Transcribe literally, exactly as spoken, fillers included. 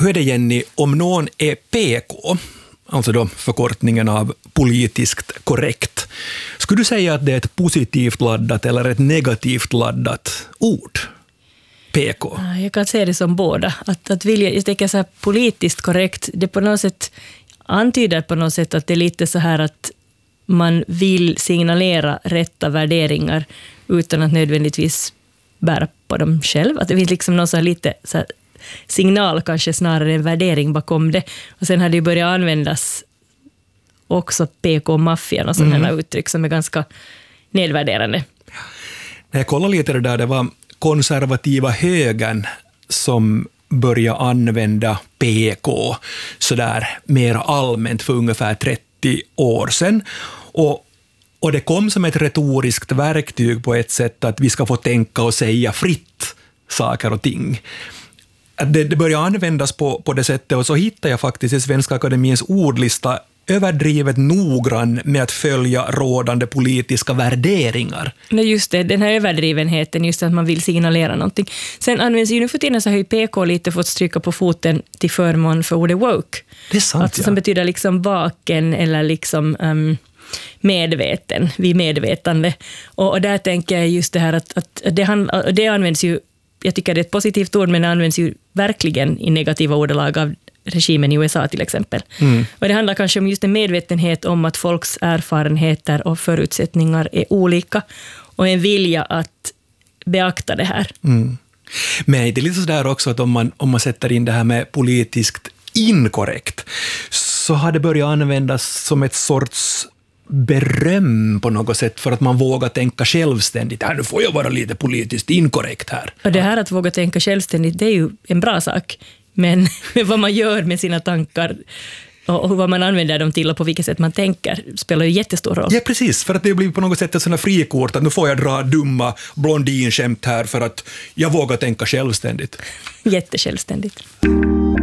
Hur är det, Jenny, om någon är P K, alltså då förkortningen av politiskt korrekt, skulle du säga att det är ett positivt laddat eller ett negativt laddat ord? P K. Jag kan se det som båda. Att, att vilja, jag tänker så här politiskt korrekt, det på något sätt antyder på något sätt att det är lite så här att man vill signalera rätta värderingar utan att nödvändigtvis bära på dem själv. Att det finns liksom någon så här lite så här signal kanske snarare än värdering bakom det. Och sen har det ju börjat användas också P K-maffian och sådana mm. uttryck som är ganska nedvärderande. När jag kollade lite det där, det var konservativa högern som började använda P K sådär mer allmänt för ungefär trettio år sedan. Och, och det kom som ett retoriskt verktyg på ett sätt att vi ska få tänka och säga fritt saker och ting. Det, det började användas på, på det sättet, och så hittade jag faktiskt i Svenska Akademiens ordlista överdrivet noggrann med att följa rådande politiska värderingar. Nej, just det, den här överdrivenheten, just att man vill signalera någonting. Sen används ju nu för tiden så har ju P K lite fått stryka på foten till förmån för ordet woke. Det är sant, alltså, ja. Som betyder liksom vaken eller liksom um, medveten, vid medvetande. Och, och där tänker jag just det här att, att det, han, det används ju, jag tycker det är ett positivt ord, men det används ju verkligen i negativa ordalag av regimen i U S A till exempel. Mm. Och det handlar kanske om just en medvetenhet om att folks erfarenheter och förutsättningar är olika och en vilja att beakta det här. Mm. Men det är lite sådär också att om man, om man sätter in det här med politiskt inkorrekt, så har det börjat användas som ett sorts beröm på något sätt för att man vågar tänka självständigt. Ja, nu får jag vara lite politiskt inkorrekt här. Och det här att våga tänka självständigt, det är ju en bra sak. Men vad man gör med sina tankar och vad man använder dem till och på vilket sätt man tänker spelar ju jättestor roll. Ja, precis. För att det blir på något sätt ett sådant frikort att nu får jag dra dumma blondinskämt här för att jag vågar tänka självständigt. Jättesjälvständigt.